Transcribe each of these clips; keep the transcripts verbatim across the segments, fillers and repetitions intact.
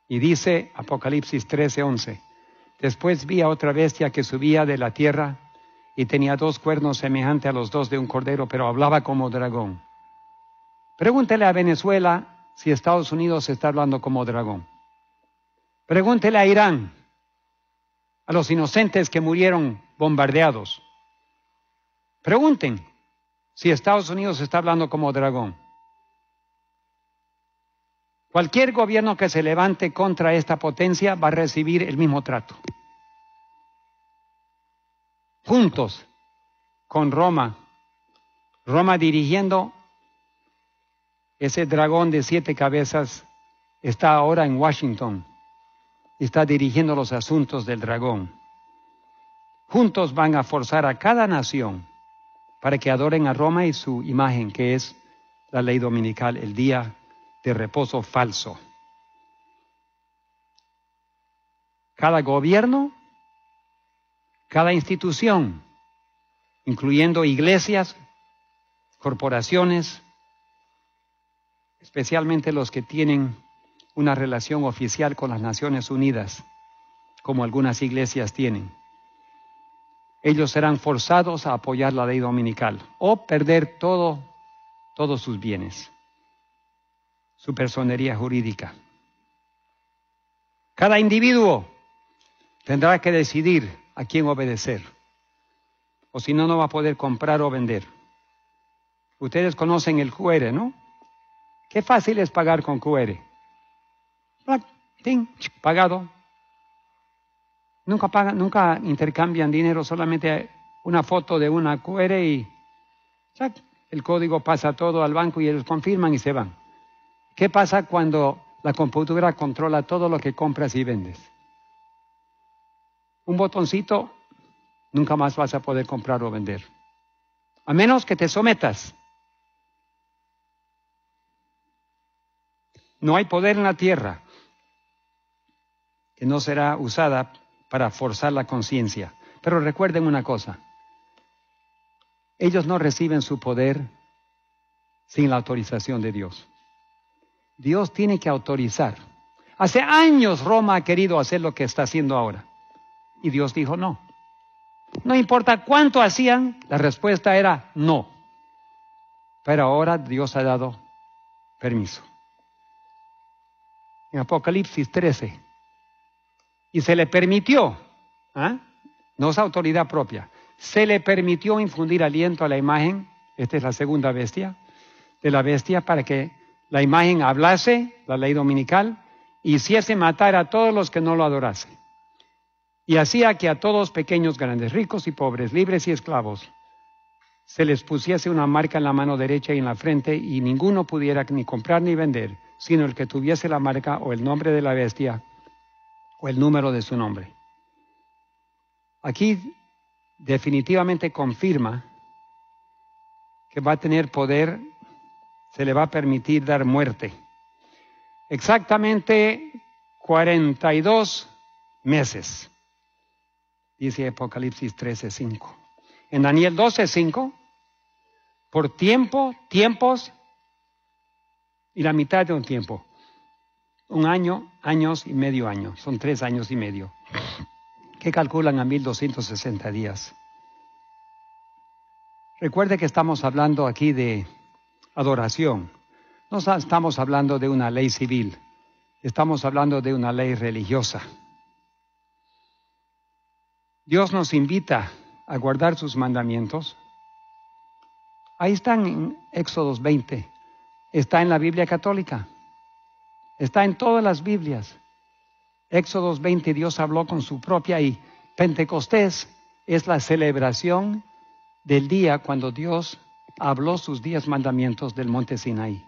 Y dice Apocalipsis trece, once. Después vi a otra bestia que subía de la tierra y tenía dos cuernos semejantes a los dos de un cordero, pero hablaba como dragón. Pregúntele a Venezuela si Estados Unidos está hablando como dragón. Pregúntele a Irán, a los inocentes que murieron bombardeados. Pregunten si Estados Unidos está hablando como dragón. Cualquier gobierno que se levante contra esta potencia va a recibir el mismo trato. Juntos con Roma, Roma dirigiendo ese dragón de siete cabezas, está ahora en Washington, está dirigiendo los asuntos del dragón. Juntos van a forzar a cada nación para que adoren a Roma y su imagen, que es la ley dominical, el día de reposo falso. Cada gobierno, cada institución, incluyendo iglesias, corporaciones, especialmente los que tienen una relación oficial con las Naciones Unidas, como algunas iglesias tienen. Ellos serán forzados a apoyar la ley dominical o perder todo, todos sus bienes, su personería jurídica. Cada individuo tendrá que decidir a quién obedecer, o si no, no va a poder comprar o vender. Ustedes conocen el Q R, ¿no? Qué fácil es pagar con Q R. Pagado. Nunca pagan, nunca intercambian dinero, solamente una foto de una Q R y el código pasa todo al banco y ellos confirman y se van. ¿Qué pasa cuando la computadora controla todo lo que compras y vendes? Un botoncito, nunca más vas a poder comprar o vender. A menos que te sometas. No hay poder en la tierra que no será usada para forzar la conciencia. Pero recuerden una cosa. Ellos no reciben su poder sin la autorización de Dios. Dios tiene que autorizar. Hace años Roma ha querido hacer lo que está haciendo ahora. Y Dios dijo no. No importa cuánto hacían, la respuesta era no. Pero ahora Dios ha dado permiso. En Apocalipsis trece. Y se le permitió, ¿eh? No es autoridad propia, se le permitió infundir aliento a la imagen, esta es la segunda bestia, de la bestia, para que la imagen hablase, la ley dominical, y hiciese matar a todos los que no lo adorasen. Y hacía que a todos, pequeños, grandes, ricos y pobres, libres y esclavos, se les pusiese una marca en la mano derecha y en la frente, y ninguno pudiera ni comprar ni vender, sino el que tuviese la marca o el nombre de la bestia o el número de su nombre. Aquí definitivamente confirma que va a tener poder, se le va a permitir dar muerte. Exactamente cuarenta y dos meses, dice Apocalipsis trece, cinco. En Daniel doce, cinco, por tiempo, tiempos y la mitad de un tiempo. Un año, años y medio año. Son tres años y medio. Que calculan a mil doscientos sesenta días. Recuerde que estamos hablando aquí de adoración. No estamos hablando de una ley civil. Estamos hablando de una ley religiosa. Dios nos invita a guardar sus mandamientos. Ahí están en Éxodo veinte. Está en la Biblia católica. Está en todas las Biblias. Éxodo veinte, Dios habló con su propia, y Pentecostés es la celebración del día cuando Dios habló sus diez mandamientos del monte Sinaí.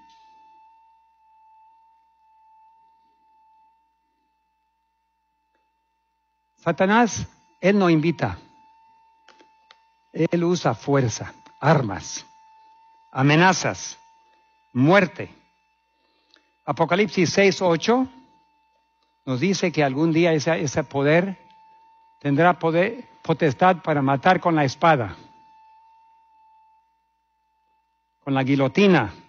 Satanás, él no invita. Él usa fuerza, armas, amenazas, muerte. Apocalipsis seis, ocho nos dice que algún día ese, ese poder tendrá poder, potestad para matar con la espada, con la guillotina,